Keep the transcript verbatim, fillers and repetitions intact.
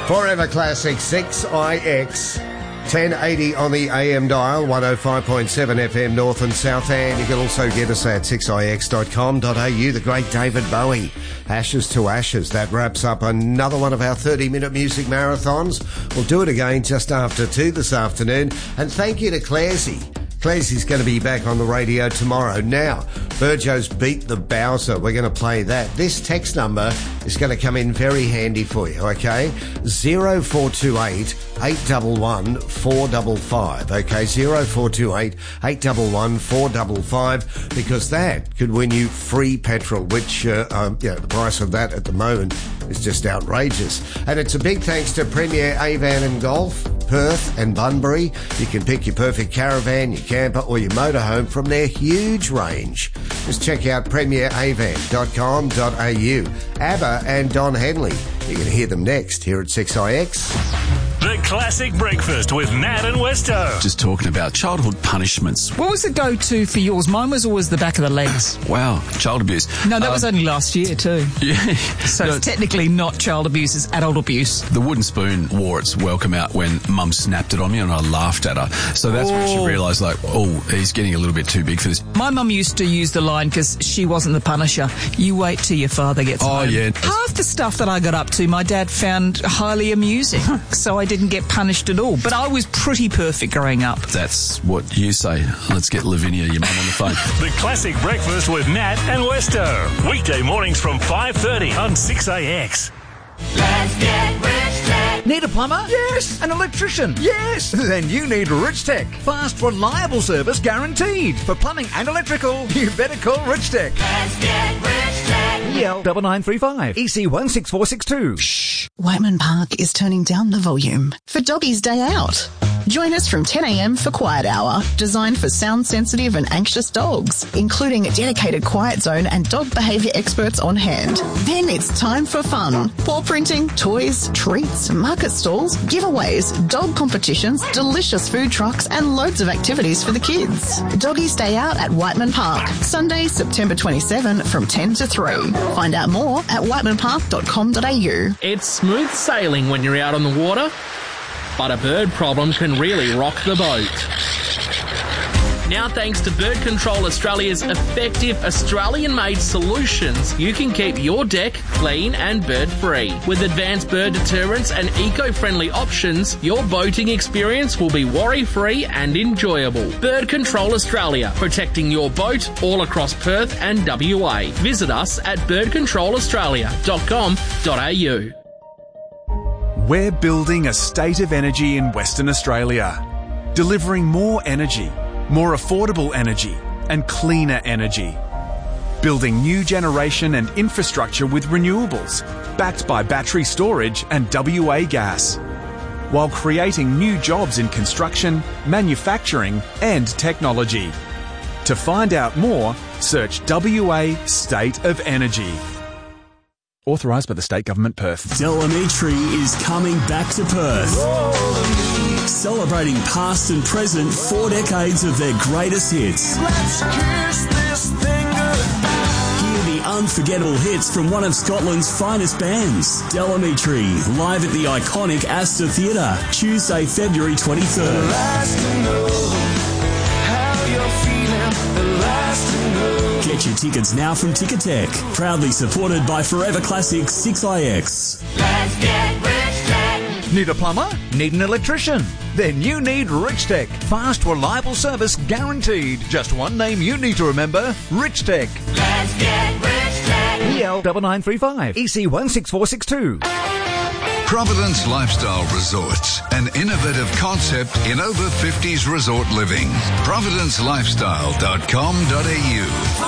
Forever Classic six I X, ten eighty on the A M dial, one oh five point seven F M North and South, and you can also get us at six I X dot com dot A U. The great David Bowie, Ashes to Ashes. That wraps up another one of our thirty-minute music marathons. We'll do it again just after two this afternoon, and thank you to Claresy. Claresy's going to be back on the radio tomorrow. Now, Burjo's Beat the Bowser. We're going to play that. This text number is going to come in very handy for you, okay? zero four two eight, eight one one, four five five, okay? zero four two eight, eight one one, four five five, because that could win you free petrol, which, uh, um, you know, the price of that at the moment is just outrageous. And it's a big thanks to Premier Avan and Golf, Perth and Bunbury. You can pick your perfect caravan, your camper or your motorhome from their huge range. Just check out premier avan dot com dot A U. ABBA and Don Henley. You're going to hear them next here at six I X. The Classic Breakfast with Nat and Westo. Just talking about childhood punishments. What was the go-to for yours? Mine was always the back of the legs. Wow, child abuse. No, that um, was only last year too. Yeah. So no, it's technically not child abuse, it's adult abuse. The wooden spoon wore its welcome out when Mum snapped it on me and I laughed at her. So that's oh. when she realised, like, oh, he's getting a little bit too big for this. My mum used to use the line, because she wasn't the punisher, you wait till your father gets oh, home. Oh, yeah. Half the stuff that I got up to, my dad found highly amusing, so I didn't get punished at all. But I was pretty perfect growing up. That's what you say. Let's get Lavinia, your mum, on the phone. The Classic Breakfast with Nat and Westo. Weekday mornings from five thirty on six A X. Let's get Rich Tech. Need a plumber? Yes. An electrician? Yes. Then you need Rich Tech. Fast, reliable service guaranteed. For plumbing and electrical, you better call Rich Tech. Let's get Rich Tech. E L nine nine three five, E C one six four six two. Shh. Whiteman Park is turning down the volume for Doggy's Day Out. Join us from ten a m for Quiet Hour, designed for sound-sensitive and anxious dogs, including a dedicated quiet zone and dog behaviour experts on hand. Then it's time for fun. Paw printing, toys, treats, market stalls, giveaways, dog competitions, delicious food trucks and loads of activities for the kids. Doggy's Day Out at Whiteman Park, Sunday, September twenty-seventh from ten to three. Find out more at whiteman park dot com dot A U. It's smooth sailing when you're out on the water, but a bird problem can really rock the boat. Now, thanks to Bird Control Australia's effective Australian-made solutions, you can keep your deck clean and bird-free. With advanced bird deterrents and eco-friendly options, your boating experience will be worry-free and enjoyable. Bird Control Australia, protecting your boat all across Perth and W A. Visit us at bird control australia dot com dot A U. We're building a state of energy in Western Australia, delivering more energy, more affordable energy and cleaner energy. Building new generation and infrastructure with renewables, backed by battery storage and W A gas, while creating new jobs in construction, manufacturing and technology. To find out more, search W A State of Energy. Authorised by the State Government, Perth. Delamitri is coming back to Perth. Celebrating past and present four decades of their greatest hits. Let's kiss this thing goodbye. Hear the unforgettable hits from one of Scotland's finest bands. Delamitri, live at the iconic Astor Theatre, Tuesday, February twenty-third. The last to know how you're feeling. The last to know. Get your tickets now from Ticketek. Proudly supported by Forever Classic six I X. Let's get Rich Tech. Need a plumber? Need an electrician? Then you need Rich Tech. Fast, reliable service guaranteed. Just one name you need to remember, Rich Tech. Let's get Rich Tech. E L nine nine three five, E C one six four six two. Providence Lifestyle Resorts, an innovative concept in over fifties resort living. providence lifestyle dot com dot A U.